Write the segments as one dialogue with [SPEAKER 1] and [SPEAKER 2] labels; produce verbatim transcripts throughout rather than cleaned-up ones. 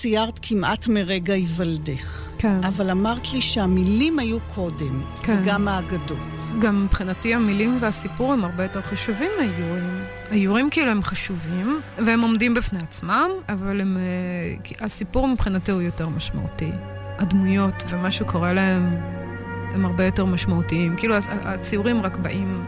[SPEAKER 1] ציירת כמעט מרגע היוולדך.
[SPEAKER 2] כן.
[SPEAKER 1] אבל אמרת לי שהמילים היו קודם,
[SPEAKER 2] כן.
[SPEAKER 1] וגם האגדות.
[SPEAKER 2] גם מבחינתי המילים והסיפור הם הרבה יותר חשובים מהאיורים. האיורים כאילו הם חשובים, והם עומדים בפני עצמם, אבל הם, הסיפור מבחינתי הוא יותר משמעותי. הדמויות ומה שקורה להם הם הרבה יותר משמעותיים. כאילו הציורים רק באים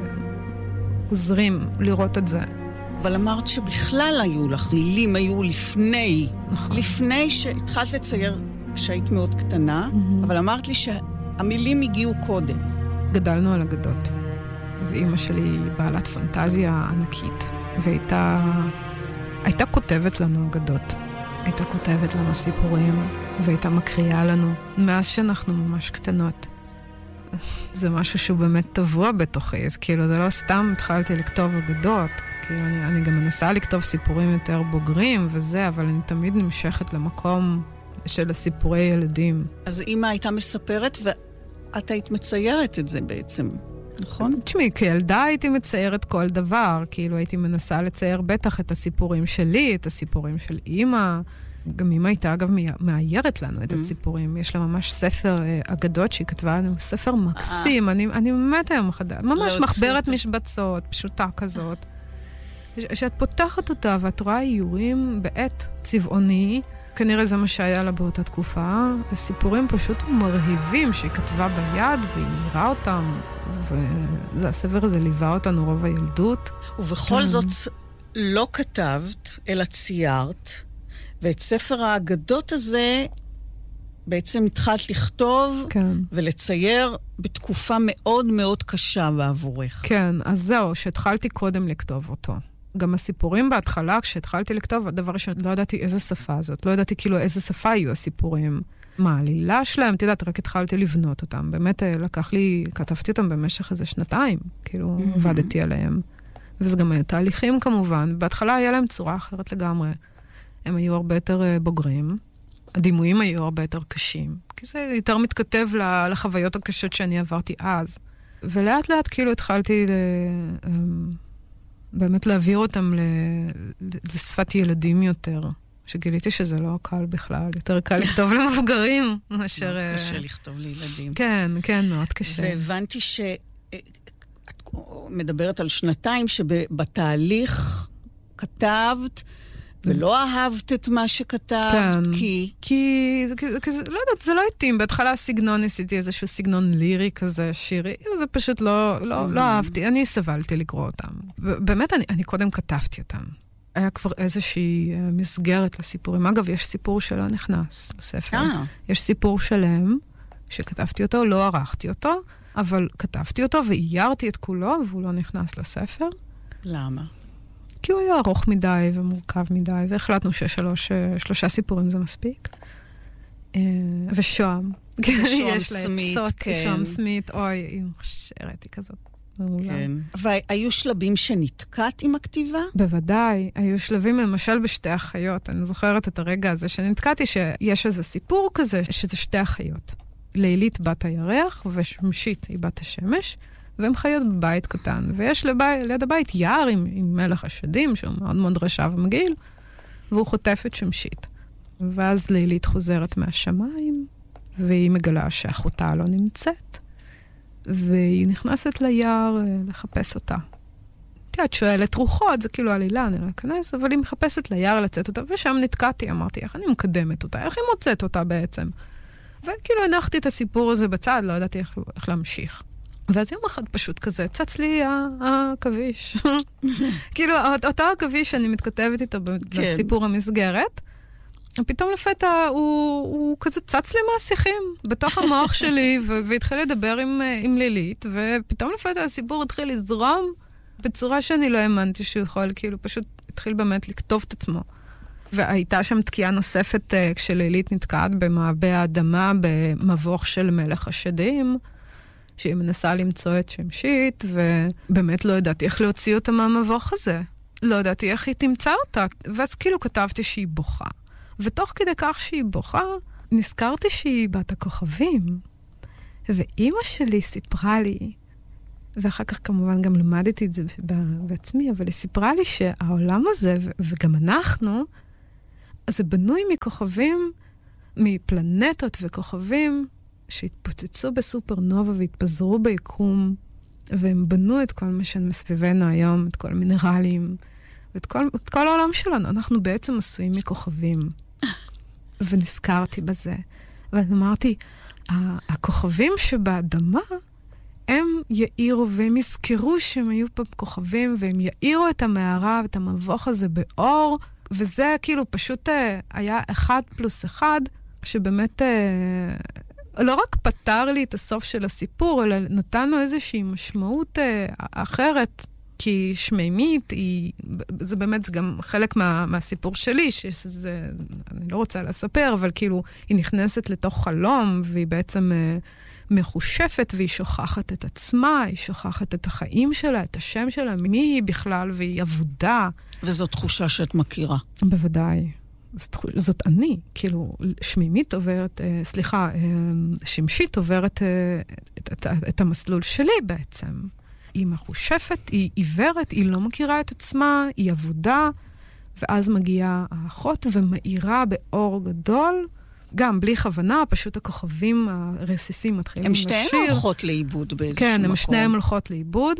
[SPEAKER 2] ועוזרים לראות את זה.
[SPEAKER 1] אבל אמרת שבכלל היו לך, מילים היו לפני,
[SPEAKER 2] נכון.
[SPEAKER 1] לפני שהתחלת לצייר שהיית מאוד קטנה, mm-hmm. אבל אמרת לי שהמילים הגיעו קודם.
[SPEAKER 2] גדלנו על אגדות, ואימא שלי בעלת פנטזיה ענקית, והייתה הייתה כותבת לנו אגדות, הייתה כותבת לנו סיפורים, והייתה מקריאה לנו, מאז שאנחנו ממש קטנות. זה משהו שהוא באמת טבוע בתוכי, אז כאילו זה לא סתם התחלתי לכתוב אגדות, כאילו אני, אני גם מנסה לכתוב סיפורים יותר בוגרים וזה, אבל אני תמיד נמשכת למקום של הסיפורי ילדים.
[SPEAKER 1] אז אמא הייתה מספרת ואת היית מציירת את זה בעצם, נכון?
[SPEAKER 2] תשמעי, כילדה הייתי מציירת כל דבר, כאילו הייתי מנסה לצייר בטח את הסיפורים שלי, את הסיפורים של אמא. גם אמא הייתה אגב מאיירת לנו את הסיפורים. יש לה ממש ספר אגדות שהיא כתבה לנו, ספר מקסים. אני, אני באמת היום מחדש, ממש מחברת משבצות, פשוטה כזאת. שאת פותחת אותה ואת רואה איורים בעת צבעוני, כנראה זה מה שהיה לה באותה תקופה, וסיפורים פשוט מרהיבים שהיא כתבה ביד והיא נראה אותם, והספר הזה ליווה אותנו רוב הילדות.
[SPEAKER 1] ובכל זאת לא כתבת, אלא ציירת, ואת ספר האגדות הזה בעצם התחלת לכתוב
[SPEAKER 2] כן.
[SPEAKER 1] ולצייר בתקופה מאוד מאוד קשה בעבורך.
[SPEAKER 2] כן, אז זהו, שהתחלתי קודם לכתוב אותו. גם הסיפורים בהתחלה, כשהתחלתי לכתוב, הדבר ראשון, לא ידעתי איזה שפה זאת, לא ידעתי כאילו איזה שפה יהיו הסיפורים. מה, העלילה שלהם, תדעת, רק התחלתי לבנות אותם. באמת לקח לי, כתבתי אותם במשך איזה שנתיים, כאילו mm-hmm. עבדתי עליהם. וזה גם היה תהליכים כמובן. בהתחלה היה להם צורה אחרת לגמרי. הם היו הרבה יותר בוגרים. הדימויים היו הרבה יותר קשים. כי זה יותר מתכתב לחוויות הקשות שאני עברתי אז. ולאט לאט כאילו התחלתי ל... באמת להעביר אותם לשפת ילדים יותר. שגיליתי שזה לא קל בכלל. יותר קל לכתוב למבוגרים מאשר...
[SPEAKER 1] מאוד קשה לכתוב לילדים.
[SPEAKER 2] כן, כן, מאוד קשה.
[SPEAKER 1] והבנתי שאת מדברת על שנתיים שבתהליך כתבת... ולא אהבת את מה שכתבת,
[SPEAKER 2] כן.
[SPEAKER 1] כי...
[SPEAKER 2] כי, כי, כי זה, לא יודעת, זה לא התאים. בהתחלה הסגנון, ניסיתי איזשהו סגנון לירי כזה, שירי, זה פשוט לא, לא, mm-hmm. לא אהבתי. אני סבלתי לקרוא אותם. באמת, אני, אני קודם כתבתי אותם. היה כבר איזושהי מסגרת לסיפורים. אגב, יש סיפור שלא נכנס לספר.
[SPEAKER 1] אה.
[SPEAKER 2] יש סיפור שלם שכתבתי אותו, לא ערכתי אותו, אבל כתבתי אותו ואיירתי את כולו, והוא לא נכנס לספר.
[SPEAKER 1] למה?
[SPEAKER 2] כי הוא היה ארוך מדי ומורכב מדי, והחלטנו ששלושה סיפורים זה מספיק. ושוהם.
[SPEAKER 1] שוהם סמית, כן.
[SPEAKER 2] שוהם סמית, אוי, היא מוכשרת, היא כזאת.
[SPEAKER 1] כן. והיו שלבים שנתקעת עם הכתיבה?
[SPEAKER 2] בוודאי. היו שלבים למשל בשתי אחיות. אני זוכרת את הרגע הזה שנתקעתי, שיש איזה סיפור כזה, שזה שתי אחיות. לילית בת הירח, ושמשית היא בת השמש, והם חיות בבית קטן, ויש לבי, ליד הבית יער עם, עם מלך השדים, שהוא מאוד מאוד רשע ומגעיל, והוא חוטף את שמשית. ואז לילית חוזרת מהשמיים, והיא מגלה שאחותה לא נמצאת, והיא נכנסת ליער לחפש אותה. את שואלת רוחות, זה כאילו עלילה, אני לא אכנס, אבל היא מחפשת ליער לצאת אותה, ושם נתקעתי, אמרתי, איך אני מקדמת אותה? איך היא מוצאת אותה בעצם? וכאילו הנחתי את הסיפור הזה בצד, לא ידעתי איך, איך להמשיך. ואז יום אחד פשוט כזה, צץ לי הכביש. כאילו, אותו הכביש שאני מתכתבת איתו בסיפור המסגרת, פתאום לפתע הוא, הוא כזה צץ לי מהשיחים בתוך המוח שלי, והתחיל לדבר עם, עם לילית, ופתאום לפתע הסיפור התחיל לזרום בצורה שאני לא האמנתי שהוא יכול, כאילו פשוט התחיל באמת לכתוב את עצמו. והייתה שם תקיעה נוספת כשלילית נתקעת במעבה האדמה במבוך של מלך השדים, שהיא מנסה למצוא את שמשית, ובאמת לא ידעתי איך להוציא אותה מהמבוך הזה. לא ידעתי איך היא תמצא אותה. ואז כאילו כתבתי שהיא בוכה. ותוך כדי כך שהיא בוכה, נזכרתי שהיא בת הכוכבים. ואימא שלי סיפרה לי, ואחר כך כמובן גם למדתי את זה בעצמי, אבל היא סיפרה לי שהעולם הזה, וגם אנחנו, זה בנוי מכוכבים, מפלנטות וכוכבים, שהתפוצצו בסופרנובה והתפזרו ביקום, והם בנו את כל מה שמסביבנו היום, את כל המינרלים, ואת כל, את כל העולם שלנו. אנחנו בעצם עשויים מכוכבים. ונזכרתי בזה. ואז אמרתי, הכוכבים שבאדמה, הם יאירו והם יזכרו שהם היו פה כוכבים, והם יאירו את המערה ואת המבוך הזה באור, וזה כאילו פשוט היה אחד פלוס אחד, שבאמת לא רק פתר לי את הסוף של הסיפור, אלא נתנו איזושהי משמעות אחרת, כי שמימית, היא, זה באמת זה גם חלק מה, מהסיפור שלי, שזה, אני לא רוצה לספר, אבל כאילו היא נכנסת לתוך חלום, והיא בעצם מחושפת, והיא שוכחת את עצמה, היא שוכחת את החיים שלה, את השם שלה, מי היא בכלל, והיא עבודה.
[SPEAKER 1] וזו תחושה שאת מכירה.
[SPEAKER 2] בוודאי. זאת, זאת אני, כאילו, שמימית עוברת, אה, סליחה, אה, שמשית עוברת אה, את, את, את, את המסלול שלי בעצם. היא מחושפת, היא עיוורת, היא לא מכירה את עצמה, היא עבודה, ואז מגיעה האחות ומאירה באור גדול, גם בלי כוונה, פשוט הכוכבים הרסיסים מתחילים לשיר.
[SPEAKER 1] הם שתיהם הולכות לאיבוד באיזשהו מקום.
[SPEAKER 2] כן, הם שניהם הולכות לאיבוד,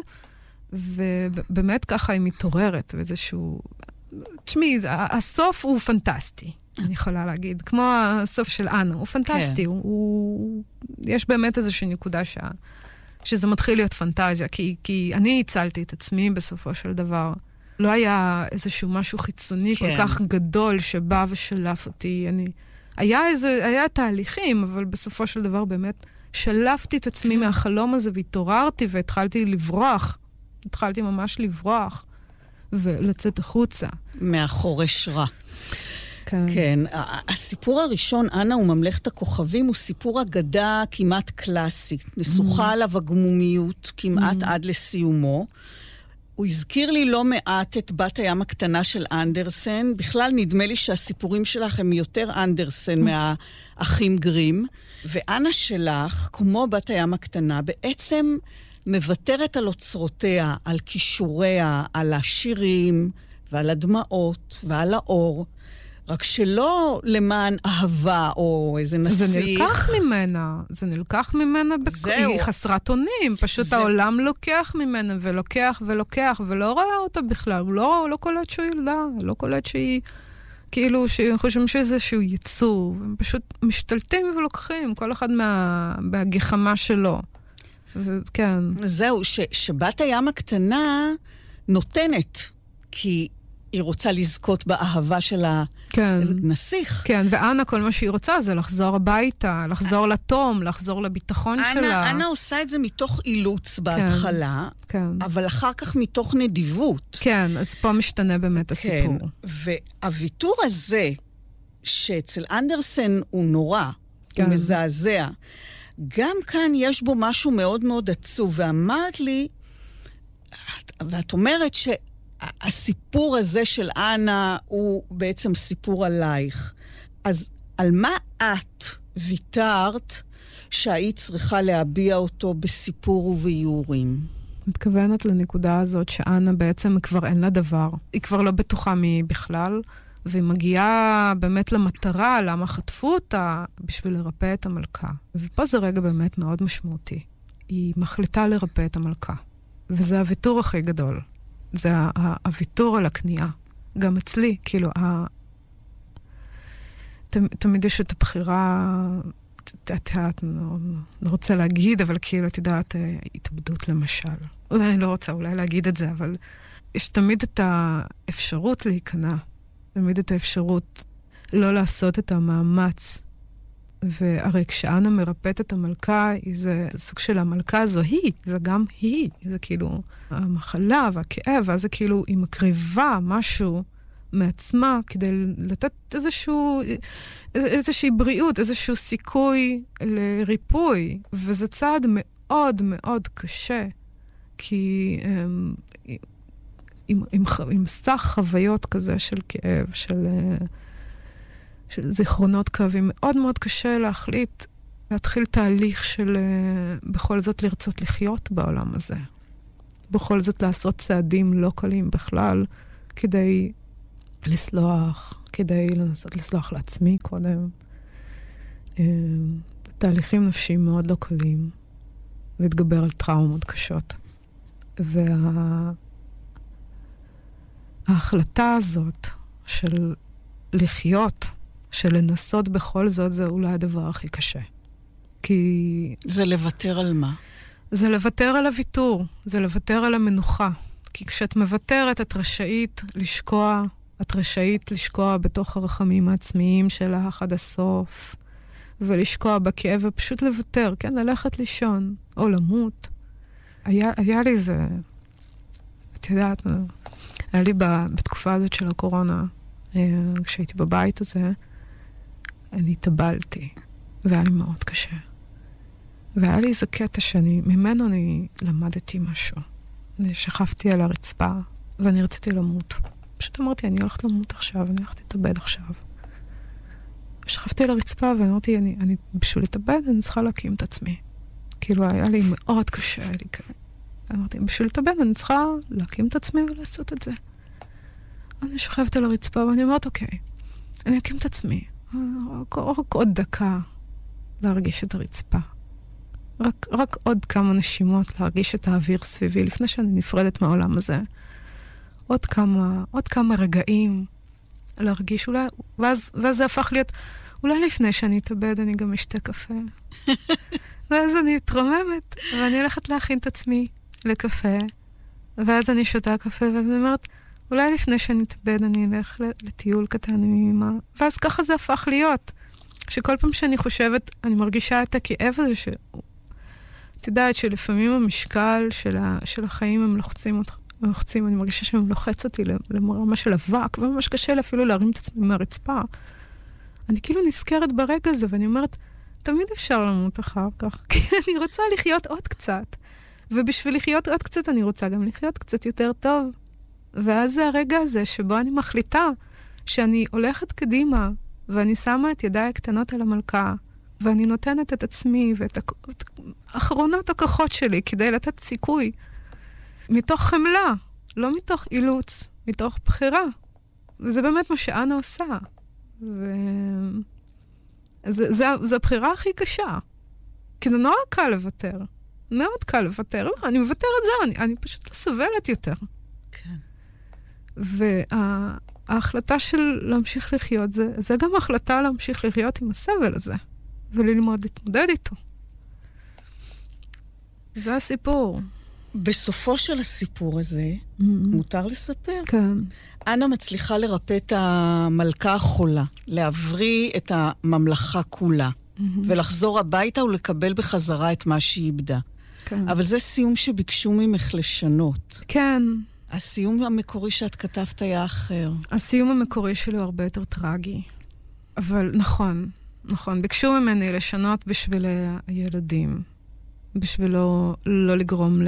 [SPEAKER 2] ובאמת ככה היא מתעוררת, ואיזשהו... תשמעי, הסוף הוא פנטסטי, אני יכולה להגיד. כמו הסוף של אנה, הוא פנטסטי. כן. הוא, הוא, יש באמת איזושהי נקודה שה, שזה מתחיל להיות פנטזיה, כי, כי אני הצלתי את עצמי בסופו של דבר. לא היה איזשהו משהו חיצוני כן. כל כך גדול שבא ושלף אותי. אני, היה איזה, היה תהליכים, אבל בסופו של דבר באמת שלפתי את עצמי כן. מהחלום הזה, והתעוררתי והתחלתי לברוח. התחלתי ממש לברוח. ולצאת החוצה.
[SPEAKER 1] מאחורי רע.
[SPEAKER 2] כן.
[SPEAKER 1] כן. הסיפור הראשון, אנה וממלכת הכוכבים, הוא סיפור אגדה כמעט קלאסית. נסוכה mm. עליו הגמומיות כמעט mm. עד לסיומו. הוא הזכיר לי לא מעט את בת הים הקטנה של אנדרסן. בכלל נדמה לי שהסיפורים שלך הם יותר אנדרסן מהאחים גרים. ואנה שלך, כמו בת הים הקטנה, בעצם... מבטרת על אוצרותיה, על כישוריה, על השירים ועל הדמעות ועל האור, רק שלא למען אהבה או איזה נסיך.
[SPEAKER 2] זה נלקח ממנה, זה נלקח ממנה, בק... היא חסרת אונים, פשוט זה... העולם לוקח ממנה ולוקח ולוקח ולא רואה אותה בכלל, הוא לא, לא קולט שהוא ילדה, לא קולט שהיא, כאילו, שחושבים שאיזשהו יצור, הם פשוט משתלטים ולוקחים, כל אחד מה... בהגחמה שלו. וכן.
[SPEAKER 1] זהו, ש, שבת הים הקטנה נותנת, כי היא רוצה לזכות באהבה של הנסיך.
[SPEAKER 2] כן, ואנה, כל מה שהיא רוצה זה לחזור הביתה, לחזור לתום, לחזור לביטחון
[SPEAKER 1] אנה,
[SPEAKER 2] שלה.
[SPEAKER 1] אנה עושה את זה מתוך אילוץ בהתחלה,
[SPEAKER 2] כן, כן.
[SPEAKER 1] אבל אחר כך מתוך נדיבות.
[SPEAKER 2] כן, אז פה משתנה באמת הסיפור.
[SPEAKER 1] כן, והוויתור הזה, שאצל אנדרסן הוא נורא, כן. הוא מזעזע, גם כאן יש בו משהו מאוד מאוד עצוב, ואמרת לי, ואת אומרת שהסיפור הזה של אנה הוא בעצם סיפור עלייך. אז על מה את ויתרת שהיית צריכה להביע אותו בסיפור ובאיורים?
[SPEAKER 2] מתכוונת לנקודה הזאת שאנה בעצם כבר אין לה דבר. היא כבר לא בטוחה מי בכלל, והיא מגיעה באמת למטרה, למה חטפו אותה, בשביל לרפא את המלכה. ופה זה רגע באמת מאוד משמעותי. היא מחליטה לרפא את המלכה. וזה הוויתור הכי גדול. זה הוויתור על הקנייה. גם אצלי, כאילו, ה... תמיד יש את הבחירה, את לא רוצה להגיד, אבל כאילו, את יודעת, התאבדות למשל. אולי אני לא רוצה אולי להגיד את זה, אבל יש תמיד את האפשרות להיכנע. תמיד את האפשרות לא לעשות את המאמץ. והרי כשאנה מרפאת את המלכה, זה, זה סוג של המלכה הזו היא, זה גם היא. זה כאילו המחלה והכאב, ואז זה כאילו היא מקריבה משהו מעצמה כדי לתת איזשהו, איזושהי בריאות, איזשהו סיכוי לריפוי. וזה צעד מאוד מאוד קשה, כי... עם, עם, עם סך חוויות כזה של כאב, של, של זיכרונות כאבים. מאוד מאוד קשה להחליט, להתחיל תהליך של בכל זאת לרצות לחיות בעולם הזה. בכל זאת לעשות צעדים לא קלים בכלל, כדי לסלוח, כדי לנסות לסלוח לעצמי קודם. תהליכים נפשיים מאוד לא קלים, להתגבר על טראומות קשות. וההחלטה הזאת של לחיות, של לנסות בכל זאת, זה אולי הדבר הכי קשה. כי...
[SPEAKER 1] זה לוותר על מה?
[SPEAKER 2] זה לוותר על הוויתור, זה לוותר על המנוחה. כי כשאת מוותרת, את רשאית לשקוע, את רשאית לשקוע בתוך הרחמים העצמיים שלך עד הסוף, ולשקוע בכאב ופשוט לוותר, כן? ללכת לישון, או למות. היה, היה לי זה, את יודעת, היה לי בתקופה הזאת של הקורונה, כשהייתי בבית הזה, אני התאבלתי, והיה לי מאוד קשה. והיה לי איזה קטע שאני, ממנו אני למדתי משהו. אני שכבתי על הרצפה, ואני רציתי למות. פשוט אמרתי, אני הולכת למות עכשיו, אני הולכת להתאבד עכשיו. שכבתי על הרצפה, ואמרתי, אני, אני בשביל להתאבד, אני צריכה להקים את עצמי. כאילו, היה לי מאוד קשה, היה לי כאלה. אמרתי, בשביל להתאבד, אני צריכה להקים את עצמי ולעשות את זה. אני שכבת על הרצפה, ואני אומרת, אוקיי, אני אקים את עצמי. רק, רק עוד דקה להרגיש את הרצפה. רק, רק עוד כמה נשימות להרגיש את האוויר סביבי, לפני שאני נפרדת מהעולם הזה. עוד כמה, עוד כמה רגעים להרגיש אולי, ואז, ואז זה הפך להיות, אולי לפני שאני אתאבד, אני גם אשתה קפה. ואז אני אתרוממת, ואני הולכת להכין את עצמי לקפה, ואז אני שותה קפה, ואז אני אומרת, אולי לפני שאני אתאבד, אני אלך לטיול קטן עם אמא. ואז ככה זה הפך להיות. שכל פעם שאני חושבת, אני מרגישה את הכאב הזה, ש... את יודעת שלפעמים המשקל של, ה... של החיים הם לוחצים אותך. לוחצים, אני מרגישה שהם לוחץ אותי למרמה של אבק, וממש קשה לי אפילו להרים את עצמי מהרצפה. אני כאילו נזכרת ברגע הזה, ואני אומרת, תמיד אפשר למות אחר כך, כי אני רוצה לחיות עוד קצת. ובשביל לחיות עוד קצת, אני רוצה גם לחיות קצת יותר טוב. ואז זה הרגע הזה שבו אני מחליטה שאני הולכת קדימה, ואני שמה את ידיי הקטנות על המלכה, ואני נותנת את עצמי ואת אחרונות הכוחות שלי כדי לתת סיכוי. מתוך חמלה, לא מתוך אילוץ, מתוך בחירה. וזה באמת מה שאנה עושה. ו... זה, זה, זה הבחירה הכי קשה. כי זה נורא קל לוותר. מאוד קל לוותר. לא, אני מוותר את זה, אני, אני פשוט לא סובלת יותר.
[SPEAKER 1] כן.
[SPEAKER 2] וההחלטה של להמשיך לחיות, זה, זה גם ההחלטה להמשיך לחיות עם הסבל הזה. וללמוד להתמודד איתו. זה הסיפור.
[SPEAKER 1] בסופו של הסיפור הזה, mm-hmm. מותר לספר.
[SPEAKER 2] כן.
[SPEAKER 1] אנה מצליחה לרפא את המלכה החולה, להבריא את הממלכה כולה, mm-hmm. ולחזור הביתה ולקבל בחזרה את מה שהיא איבדה. כן. אבל זה סיום שביקשו ממך לשנות.
[SPEAKER 2] כן.
[SPEAKER 1] הסיום המקורי שאת כתבת היה אחר.
[SPEAKER 2] הסיום המקורי שלו הרבה יותר טרגי. אבל נכון, נכון. ביקשו ממני לשנות בשביל הילדים. בשביל לא, לא לגרום ל,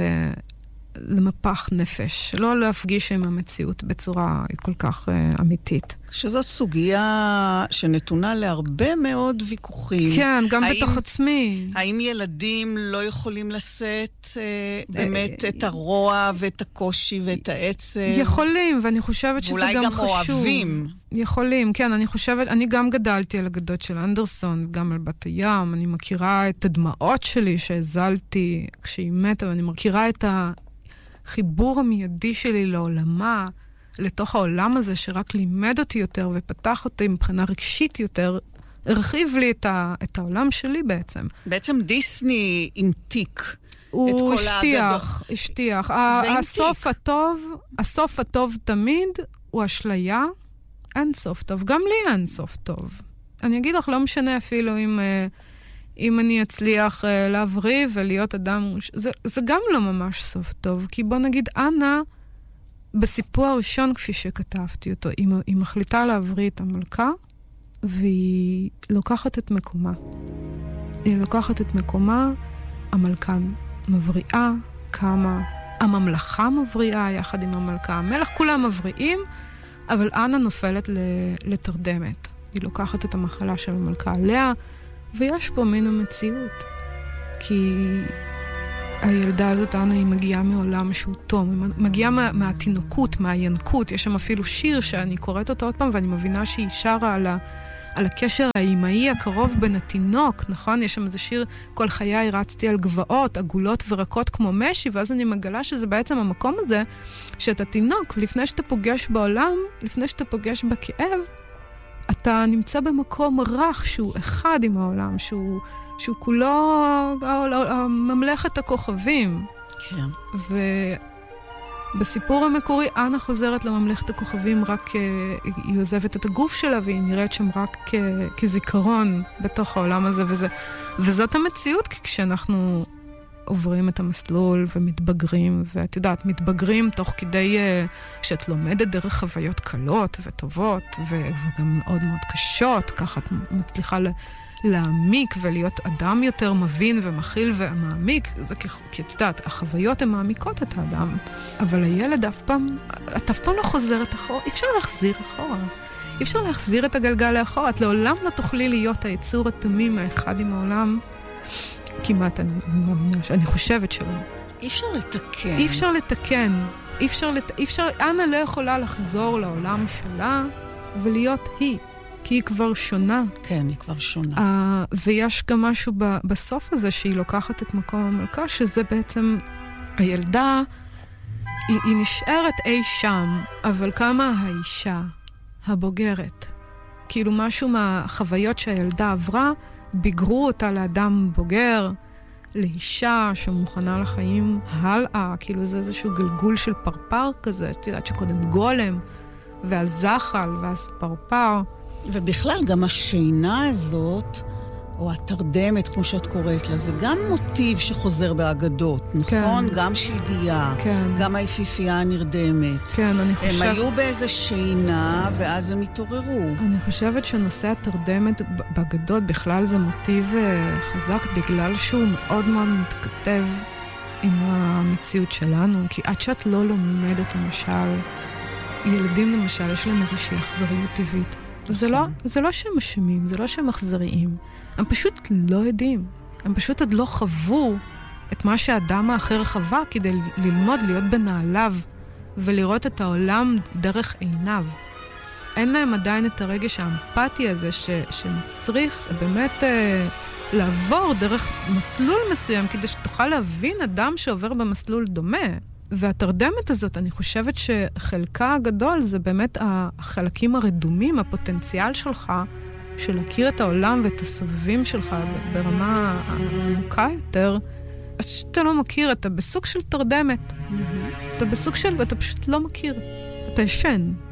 [SPEAKER 2] למפח נפש. לא להפגיש עם המציאות בצורה כל כך uh, אמיתית.
[SPEAKER 1] שזאת סוגיה שנתונה להרבה מאוד ויכוחים.
[SPEAKER 2] כן, גם
[SPEAKER 1] האם,
[SPEAKER 2] בתוך עצמי.
[SPEAKER 1] האם ילדים לא יכולים לשאת uh, באמת את הרוע ואת הקושי ואת העצב?
[SPEAKER 2] יכולים, ואני חושבת שזה גם, גם חשוב.
[SPEAKER 1] ואולי גם אוהבים.
[SPEAKER 2] יכולים, כן, אני חושבת, אני גם גדלתי על אגדות של אנדרסון, גם על בת הים, אני מכירה את הדמעות שלי שהזלתי כשהיא מתה, ואני מכירה את החיבור המיידי שלי לעולמה, לתוך העולם הזה שרק לימד אותי יותר ופתח אותי מבחינה רגשית יותר, הרחיב לי את, ה, את העולם שלי בעצם.
[SPEAKER 1] בעצם דיסני המתיק.
[SPEAKER 2] הוא השטיח, השטיח. הסוף הטוב, הסוף הטוב תמיד הוא אשליה, אין סוף טוב. גם לי אין סוף טוב. אני אגיד לך, לא משנה אפילו אם, אם אני אצליח להבריא ולהיות אדם... זה, זה גם לא ממש סוף טוב. כי בוא נגיד, אנה, בסיפור הראשון, כפי שכתבתי אותו, היא, היא מחליטה להבריא את המלכה, והיא לוקחת את מקומה. היא לוקחת את מקומה, המלכה מבריאה, כמה... הממלכה מבריאה יחד עם המלכה. המלך כולם מבריאים, אבל אנה נופלת לתרדמת. היא לוקחת את המחלה של המלכה עליה, ויש פה מין המציאות. כי הילדה הזאת, אנה, היא מגיעה מעולם שהוא תום, היא מגיעה מה, מהתינוקות, מהינקות. יש שם אפילו שיר שאני קוראת אותו עוד פעם, ואני מבינה שהיא שרה על, ה, על הקשר האימהי הקרוב בין התינוק, נכון? יש שם איזה שיר, כל חיי רצתי על גבעות, עגולות ורקות כמו משי, ואז אני מגלה שזה בעצם המקום הזה, שאתה תינוק, ולפני שאתה פוגש בעולם, לפני שאתה פוגש בכאב, אתה נמצא במקום רך שהוא אחד עם העולם, שהוא, שהוא כולו ממלכת הכוכבים.
[SPEAKER 1] כן.
[SPEAKER 2] ובסיפור המקורי, אנה חוזרת לממלכת הכוכבים רק, היא עוזבת את הגוף שלה, והיא נראית שם רק כ, כזיכרון בתוך העולם הזה, וזה, וזאת המציאות, כי כשאנחנו עוברים את המסלול ומתבגרים, ואת יודעת, מתבגרים תוך כדי uh, שאת לומדת דרך חוויות קלות וטובות, ו- וגם מאוד מאוד קשות, ככה את מצליחה ל- להעמיק ולהיות אדם יותר מבין ומכיל ומעמיק, זה כי, כי את יודעת, החוויות הן מעמיקות את האדם, אבל הילד אף פעם, את אף פעם לא חוזרת אחורה, אי אפשר להחזיר אחורה. אי אפשר להחזיר את הגלגל לאחורה, את לעולם לא תוכלי להיות היצור התמים האחד עם העולם, כמעט, אני מאמינה, אני חושבת שלא.
[SPEAKER 1] אי אפשר לתקן.
[SPEAKER 2] אי אפשר לתקן. אי אפשר, לת... אי אפשר, אנה לא יכולה לחזור לעולם שלה ולהיות היא, כי היא כבר שונה.
[SPEAKER 1] כן, היא כבר שונה.
[SPEAKER 2] Uh, ויש גם משהו ב... בסוף הזה שהיא לוקחת את מקום המלכה, שזה בעצם הילדה, היא, היא נשארת אי שם, אבל כמה האישה הבוגרת, כאילו משהו מהחוויות שהילדה עברה, ביגרו אותה לאדם בוגר, לאישה שמוכנה לחיים הלאה, כאילו זה איזשהו גלגול של פרפר כזה, את יודעת שקודם גולם, ואז זחל, ואז פרפר.
[SPEAKER 1] ובכלל גם השינה הזאת, או התרדמת, כמו שאת קוראת לה, זה גם מוטיב שחוזר באגדות, נכון? כן. גם שלגיה, כן. גם היפיפייה הנרדמת.
[SPEAKER 2] כן, אני חושבת...
[SPEAKER 1] הם היו באיזה שינה, ואז הם התעוררו.
[SPEAKER 2] אני חושבת שנושא התרדמת באגדות בכלל זה מוטיב חזק, בגלל שהוא מאוד מאוד מתכתב עם המציאות שלנו, כי עד שאת לא לומדת, למשל, ילדים למשל, יש להם איזושהי אכזריות טבעית. זה לא, זה לא שהם אשמים, זה לא שהם אכזריים. הם פשוט לא יודעים. הם פשוט עוד לא חוו את מה שהאדם האחר חווה כדי ללמוד להיות בנעליו ולראות את העולם דרך עיניו. אין להם עדיין את הרגש האמפתי הזה ש, שמצריך באמת אה, לעבור דרך מסלול מסוים כדי שתוכל להבין אדם שעובר במסלול דומה. והתרדמת הזאת, אני חושבת שחלקה הגדול זה באמת החלקים הרדומים, הפוטנציאל שלך, של להכיר את העולם ואת הסובבים שלך ברמה עמוקה יותר, אז שאתה לא מכיר, אתה בסוג של תרדמת. Mm-hmm. אתה בסוג של, ואתה פשוט לא מכיר. אתה ישן.